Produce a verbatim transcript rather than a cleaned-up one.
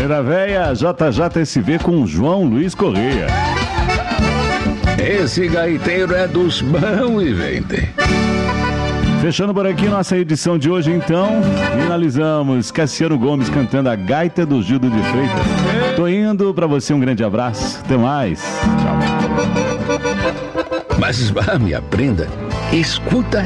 Maneira Véia, J J S V com João Luiz Correia. Esse gaiteiro é dos bons e vende. Fechando por aqui nossa edição de hoje, então, finalizamos. Cassiano Gomes cantando a gaita do Gildo de Freitas. Tô indo, pra você um grande abraço. Até mais. Tchau. Mas vá, me aprenda. Escuta